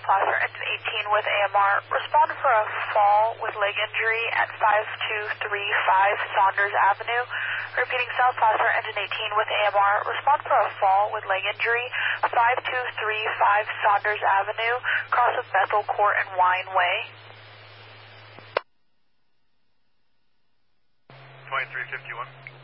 Placer, engine 18 with AMR. Respond for a fall with leg injury at 5235 Saunders Avenue. Repeating, South Placer, engine 18 with AMR. Respond for a fall with leg injury, 5235 Saunders Avenue, cross of Bethel Court and Wine Way. 2351.